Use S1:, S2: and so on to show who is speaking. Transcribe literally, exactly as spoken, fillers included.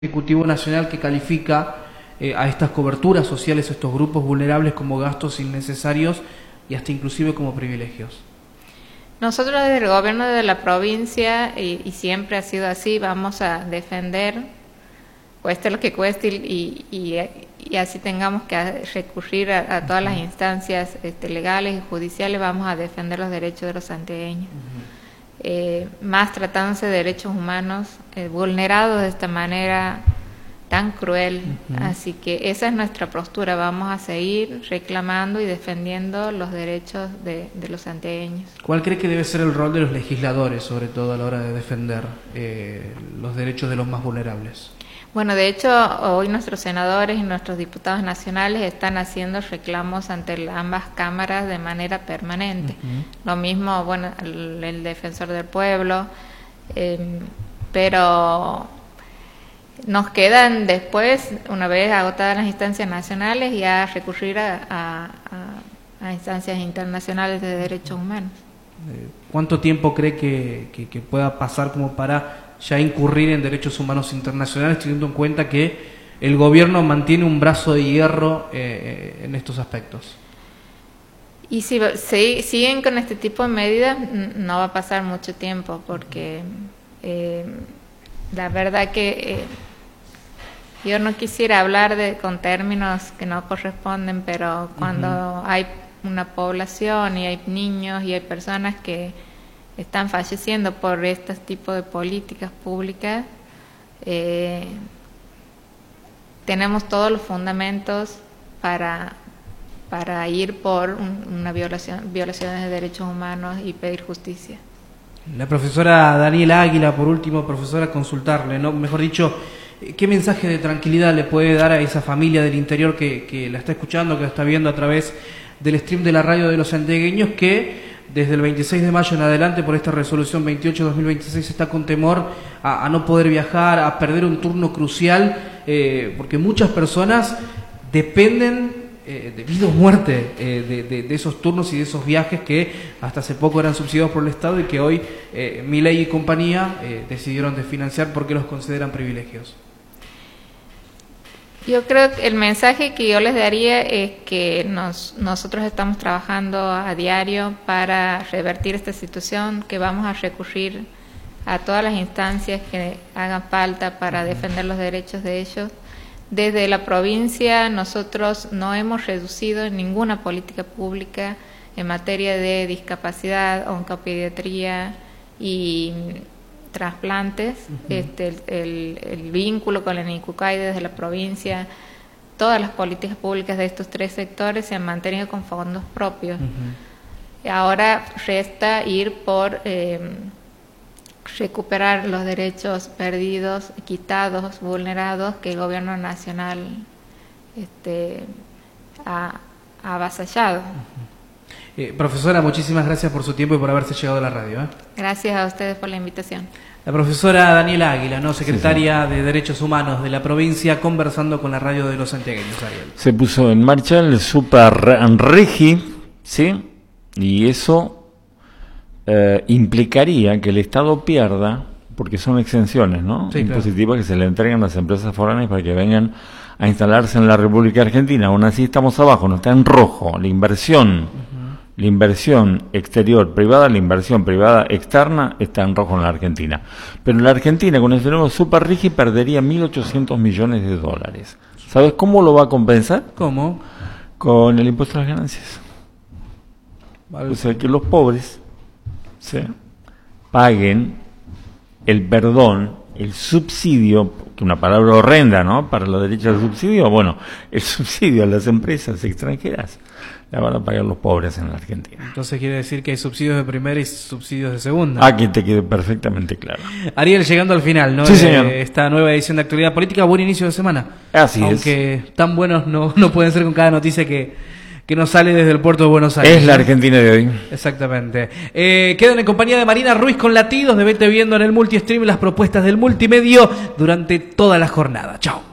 S1: Ejecutivo Nacional que califica eh, a estas coberturas sociales, a estos grupos vulnerables como gastos innecesarios y hasta inclusive como privilegios.
S2: Nosotros desde el gobierno de la provincia, y, y siempre ha sido así, vamos a defender, cueste lo que cueste, y, y, y así tengamos que recurrir a, a todas las instancias este, legales y judiciales, vamos a defender los derechos de los santiagueños. Uh-huh. Eh, más tratándose de derechos humanos eh, vulnerados de esta manera tan cruel. Uh-huh. Así que esa es nuestra postura, vamos a seguir reclamando y defendiendo los derechos de, de los santiagueños.
S1: ¿Cuál cree que debe ser el rol de los legisladores, sobre todo a la hora de defender eh, los derechos de los más vulnerables?
S2: Bueno, de hecho, hoy nuestros senadores y nuestros diputados nacionales están haciendo reclamos ante ambas cámaras de manera permanente. Uh-huh. Lo mismo, bueno, el, el defensor del pueblo, eh, pero nos quedan después, una vez agotadas las instancias nacionales, ya recurrir a, a, a, a instancias internacionales de derechos humanos.
S1: ¿Cuánto tiempo cree que, que, que pueda pasar como para ya incurrir en derechos humanos internacionales, teniendo en cuenta que el gobierno mantiene un brazo de hierro eh, en estos aspectos?
S2: Y si, si siguen con este tipo de medidas, no va a pasar mucho tiempo, porque eh, la verdad que eh, yo no quisiera hablar de con términos que no corresponden, pero cuando uh-huh. hay una población y hay niños y hay personas que están falleciendo por este tipo de políticas públicas, eh, tenemos todos los fundamentos para, para ir por un, una violación, violaciones de derechos humanos y pedir justicia.
S1: La profesora Daniela Águila, por último, profesora, consultarle, ¿no? Mejor dicho, ¿qué mensaje de tranquilidad le puede dar a esa familia del interior que, que la está escuchando, que la está viendo a través del stream de la radio de los santiagueños, que desde el veintiséis de mayo en adelante, por esta resolución veintiocho dos mil veintiséis, está con temor a, a no poder viajar, a perder un turno crucial, eh, porque muchas personas dependen eh, de vida o muerte eh, de, de, de esos turnos y de esos viajes que hasta hace poco eran subsidiados por el Estado y que hoy eh, Milei y compañía eh, decidieron desfinanciar porque los consideran privilegios?
S2: Yo creo que el mensaje que yo les daría es que nos, nosotros estamos trabajando a diario para revertir esta situación, que vamos a recurrir a todas las instancias que hagan falta para defender los derechos de ellos. Desde la provincia nosotros no hemos reducido ninguna política pública en materia de discapacidad, oncopediatría y trasplantes, uh-huh. este, el, el, el vínculo con el INCUCAI desde la provincia, todas las políticas públicas de estos tres sectores se han mantenido con fondos propios. Uh-huh. Ahora resta ir por eh, recuperar los derechos perdidos, quitados, vulnerados, que el gobierno nacional este, ha, ha avasallado. Uh-huh.
S1: Eh, profesora, muchísimas gracias por su tiempo y por haberse llegado a la radio. ¿eh?
S2: Gracias a ustedes por la invitación.
S1: La profesora Daniela Águila, ¿no? secretaria sí, sí. de Derechos Humanos de la provincia, conversando con la radio de los santiagueños. Ariel.
S3: Se puso en marcha el Super Regi, ¿sí? Y eso eh, implicaría que el Estado pierda, porque son exenciones, ¿no? Sí, impositivas, claro, que se le entregan a las empresas foráneas para que vengan a instalarse en la República Argentina. Aún así estamos abajo, no está en rojo. La inversión... Uh-huh. La inversión exterior privada, la inversión privada externa está en rojo en la Argentina. Pero en la Argentina, con este nuevo Super Rigi, perdería mil ochocientos millones de dólares. ¿Sabes cómo lo va a compensar?
S1: ¿Cómo?
S3: Con el impuesto a las ganancias. Vale. O sea, que los pobres, ¿sí?, paguen el perdón, el subsidio, que una palabra horrenda, ¿no?, para los derechos del subsidio. Bueno, el subsidio a las empresas extranjeras la van a pagar los pobres en la Argentina.
S1: Entonces quiere decir que hay subsidios de primera y subsidios de segunda.
S3: Ah, que te quede perfectamente claro.
S1: Ariel, llegando al final, ¿no?
S3: Sí, señor.
S1: De esta nueva edición de Actualidad Política, buen inicio de semana.
S3: Así
S1: Aunque es. Aunque tan buenos no, no pueden ser con cada noticia que, que nos sale desde el puerto de Buenos Aires.
S3: Es la Argentina de hoy.
S1: Exactamente. Eh, quedan en compañía de Marina Ruiz con Latidos, de Vete Viendo en el Multistream, las propuestas del multimedio durante toda la jornada. Chao.